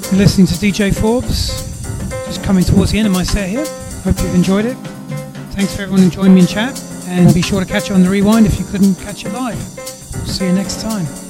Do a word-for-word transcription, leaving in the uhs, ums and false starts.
Listening to D J Forbes. Just coming towards the end of my set here. Hope you've enjoyed it. Thanks for everyone who joined me in chat. And be sure to catch it on the rewind if you couldn't catch it live. See you next time.